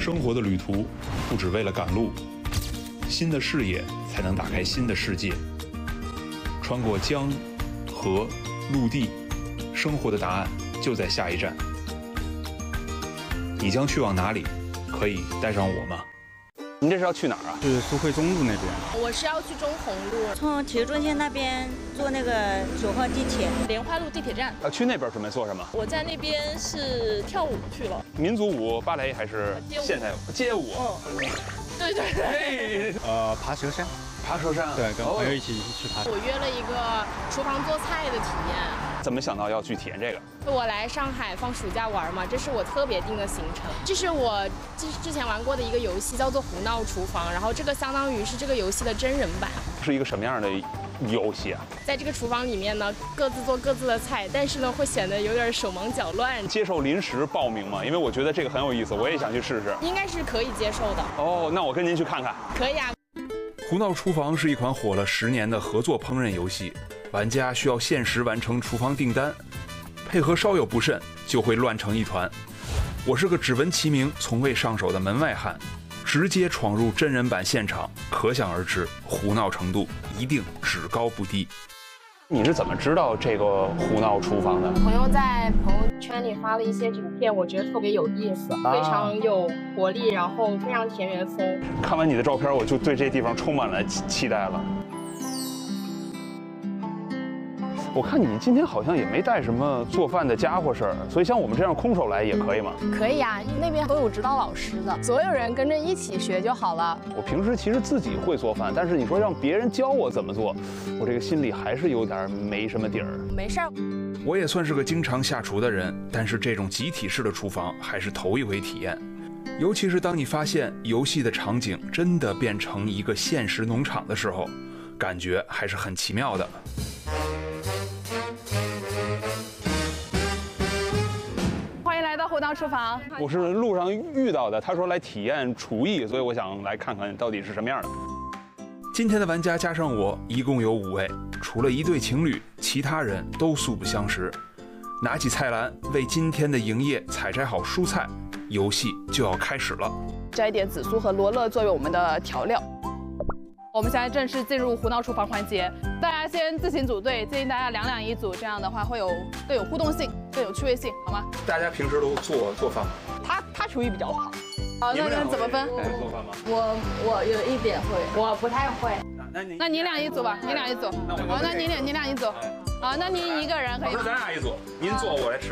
生活的旅途不只为了赶路，新的视野才能打开新的世界。穿过江、河、陆地，生活的答案就在下一站。你将去往哪里？可以带上我吗？ 您这是要去哪儿啊？ 是苏汇中路那边。 我是要去中红路， 从体育中心那边坐那个9号地铁， 莲花路地铁站。 去那边准备做什么？ 我在那边是跳舞去了， 民族舞、芭蕾还是现代舞？街舞。 对对对。 爬蛇山。 爬蛇山。 对，跟朋友一起去爬。 我约了一个厨房做菜的体验。 怎么想到要去体验这个？ 我来上海放暑假玩嘛，这是我特别定的行程。这是我之前玩过的一个游戏，叫做《胡闹厨房》，然后这个相当于是这个游戏的真人版。 是一个什么样的游戏啊？ 在这个厨房里面呢，各自做各自的菜，但是呢会显得有点手忙脚乱。 接受临时报名吗？因为我觉得这个很有意思，我也想去试试。 应该是可以接受的。 哦，那我跟您去看看。 可以啊。 胡闹厨房是一款火了10年的合作烹饪游戏，玩家需要限时完成厨房订单，配合稍有不慎就会乱成一团。我是个只闻其名从未上手的门外汉，直接闯入真人版现场，可想而知胡闹程度一定只高不低。 你是怎么知道这个胡闹厨房的？ 朋友在朋友圈里发了一些影片，我觉得特别有意思，非常有活力，然后非常田园风。 看完你的照片，我就对这地方充满了期待了。我看你今天好像也没带什么做饭的家伙事儿，所以像我们这样空手来也可以吗？ 可以啊，那边都有指导老师的，所有人跟着一起学就好了。 我平时其实自己会做饭，但是你说让别人教我怎么做，我这个心里还是有点没什么底儿。 没事儿， 我也算是个经常下厨的人，但是这种集体式的厨房还是头一回体验。尤其是当你发现游戏的场景真的变成一个现实农场的时候，感觉还是很奇妙的。 欢迎来到胡闹厨房。 我是路上遇到的，他说来体验厨艺，所以我想来看看到底是什么样的。 今天的玩家加上我一共有5位，除了一对情侣，其他人都素不相识。拿起菜篮，为今天的营业采摘好蔬菜，游戏就要开始了。 摘点紫苏和罗勒作为我们的调料。我们现在正式进入胡闹厨房环节，大家先自行组队，建议大家2两1组，这样的话会更有互动性，更有趣味性，好吗？ 大家平时都做饭吗？ 他厨艺比较好。好，那怎么分？ 会做饭吗？ 我有一点会，我不太会。 那你俩一组吧，你俩一组。好，那你俩一组。好，那您一个人可以。 咱俩一组，您做我来吃。